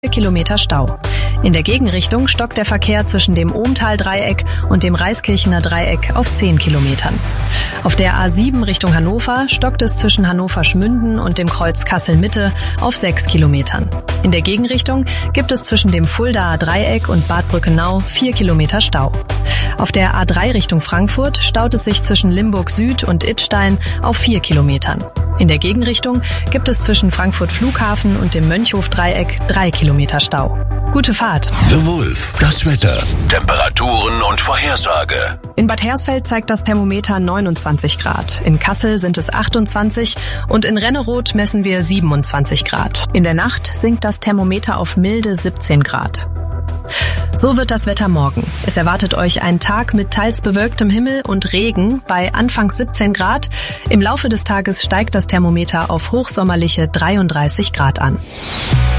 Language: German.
Kilometer Stau. In der Gegenrichtung stockt der Verkehr zwischen dem Ohmtal-Dreieck und dem Reiskirchener Dreieck auf 10 Kilometern. Auf der A7 Richtung Hannover stockt es zwischen Hannover-Schmünden und dem Kreuz Kassel-Mitte auf 6 Kilometern. In der Gegenrichtung gibt es zwischen dem Fuldaer Dreieck und Bad Brückenau 4 Kilometer Stau. Auf der A3 Richtung Frankfurt staut es sich zwischen Limburg Süd und Idstein auf 4 Kilometern. In der Gegenrichtung gibt es zwischen Frankfurt Flughafen und dem Mönchhof-Dreieck 3 Kilometer Stau. Gute Fahrt. The Wolf, das Wetter, Temperaturen und Vorhersage. In Bad Hersfeld zeigt das Thermometer 29 Grad. In Kassel sind es 28 und in Renneroth messen wir 27 Grad. In der Nacht sinkt das Thermometer auf milde 17 Grad. So wird das Wetter morgen. Es erwartet euch ein Tag mit teils bewölktem Himmel und Regen bei anfangs 17 Grad. Im Laufe des Tages steigt das Thermometer auf hochsommerliche 33 Grad an.